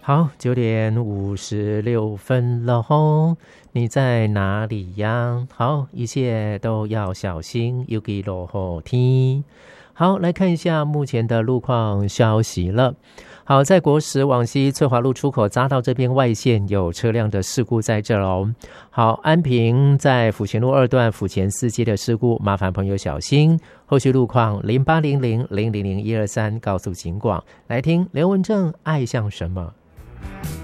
好，9:56了吼，你在哪里呀？好，一切都要小心，尤其落雨天。好，来看一下目前的路况消息了。好，在国十往西翠华路出口匝道这边外线有车辆的事故在这哦。好，安平在府前路2段府前4街的事故，麻烦朋友小心。后续路况0800000123告诉警广。来听刘文正爱像什么。